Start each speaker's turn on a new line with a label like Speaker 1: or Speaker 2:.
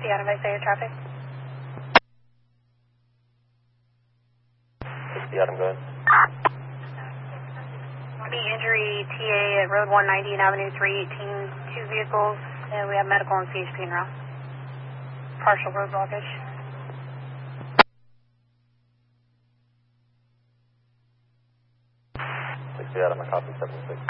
Speaker 1: 60 Adam, I say traffic.
Speaker 2: 60 Adam, go ahead.
Speaker 1: Any injury TA at Road 190 and Avenue 318, 2 vehicles, and we have medical and CHP en route. Partial road blockage.
Speaker 2: 60 Adam, I copy 76.